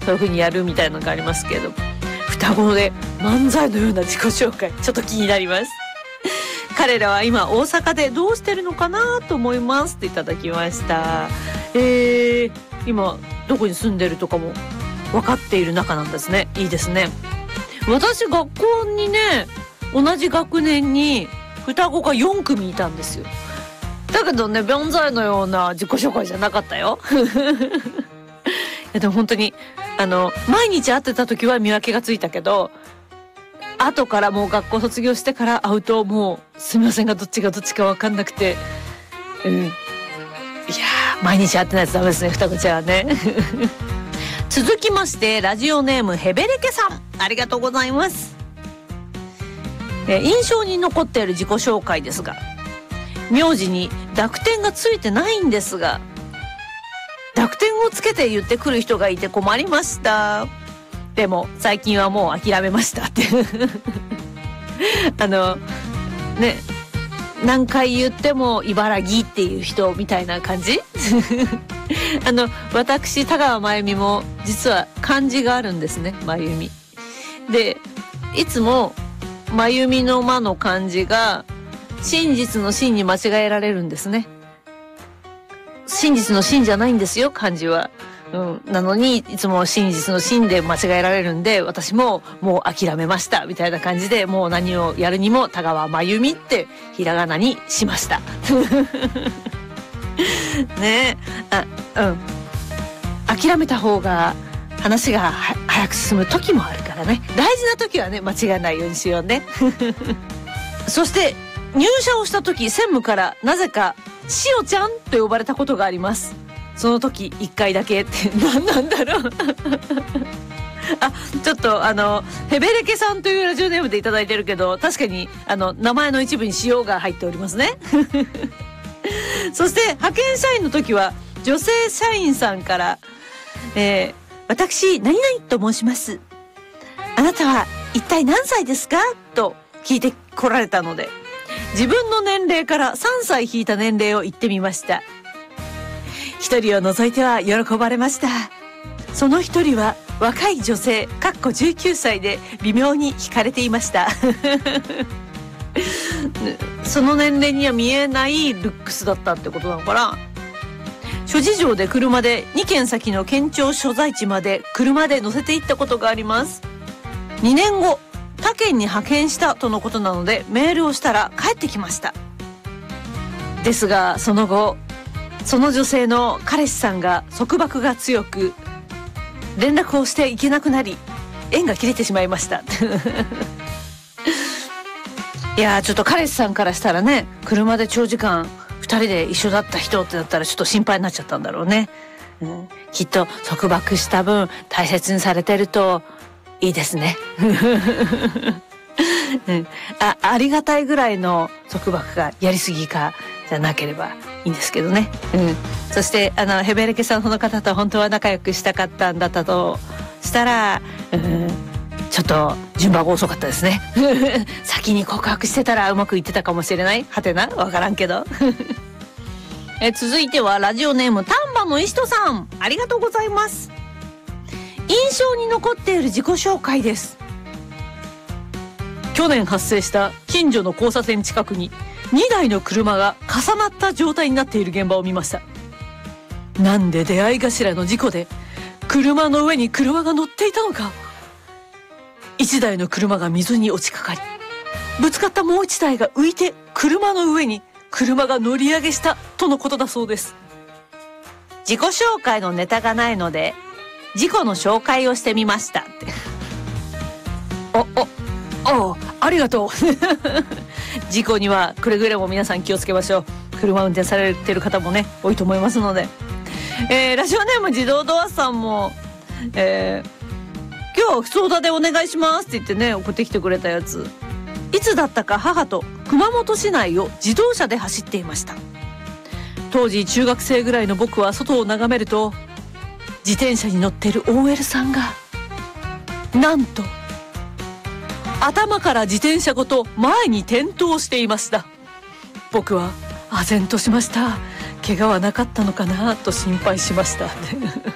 そういう風にやるみたいなのがありますけれど、双子で漫才のような自己紹介、ちょっと気になります。彼らは今大阪でどうしてるのかなと思いますっていただきました。今どこに住んでるとかも分かっている仲なんですね。いいですね。私学校にね、同じ学年に双子が4組いたんですよ。だけどね、漫才のような自己紹介じゃなかったよ。でも本当に毎日会ってた時は見分けがついたけど、後からもう学校卒業してから会うともうすみませんがどっちがどっちか分かんなくて、いやー毎日会ってないとダメですね、双子ちゃんはね。続きましてラジオネームヘベレケさん、ありがとうございます。印象に残っている自己紹介ですが、名字に濁点がついてないんですが、濁点をつけて言ってくる人がいて困りました。でも最近はもう諦めましたってね、何回言っても茨城っていう人みたいな感じ。私田川真由美も実は漢字があるんですね、真由美で、いつも真由美の間の漢字が真実の真に間違えられるんですね。真実の真じゃないんですよ、漢字は。なのにいつも真実の真で間違えられるんで、私ももう諦めましたみたいな感じで、もう何をやるにも田川真由美ってひらがなにしました。ねえ、諦めた方が話が早く進む時もあるからね、大事な時はね間違えないようにしようね。そして入社をした時、専務からなぜかしおちゃんと呼ばれたことがあります。その時1回だけって何なんだろう。ちょっとヘベレケさんというラジオネームでいただいてるけど、確かに名前の一部に塩が入っておりますね。そして派遣社員の時は女性社員さんから、私何々と申します、あなたは一体何歳ですかと聞いてこられたので、自分の年齢から3歳引いた年齢を言ってみました。一人を除いては喜ばれました。その一人は若い女性19歳で微妙に惹かれていました。その年齢には見えないルックスだったってことなのかな。諸事情で車で2軒先の県庁所在地まで車で乗せて行ったことがあります。2年後他県に派遣したとのことなのでメールをしたら帰ってきました。ですがその後、その女性の彼氏さんが束縛が強く連絡をしていけなくなり、縁が切れてしまいました。いやー、ちょっと彼氏さんからしたらね、車で長時間2人で一緒だった人ってなったらちょっと心配になっちゃったんだろうね。きっと束縛した分大切にされてるといいですね。ありがたいぐらいの束縛がやりすぎかじゃなければいいんですけどね。そしてヘベレケさん、その方と本当は仲良くしたかったんだったとしたら、ちょっと順番が遅かったですね。先に告白してたらうまくいってたかもしれない。はてな、わからんけど。続いてはラジオネーム丹波の石戸さん、ありがとうございます。印象に残っている自己紹介です。去年発生した近所の交差点近くに2台の車が重なった状態になっている現場を見ました。なんで出会い頭の事故で車の上に車が乗っていたのか。1台の車が水に落ちかかり、ぶつかったもう1台が浮いて車の上に車が乗り上げしたとのことだそうです。自己紹介のネタがないので事故の紹介をしてみましたって。ありがとう。事故にはくれぐれも皆さん気をつけましょう。車運転されてる方もね多いと思いますので。ラジオネーム自動ドアさんも、今日は不相談でお願いしますって言ってね送ってきてくれたやつ。いつだったか母と熊本市内を自動車で走っていました。当時中学生ぐらいの僕は外を眺めると、自転車に乗っている OL さんがなんと頭から自転車ごと前に転倒していました。僕は唖然としました。怪我はなかったのかなと心配しました。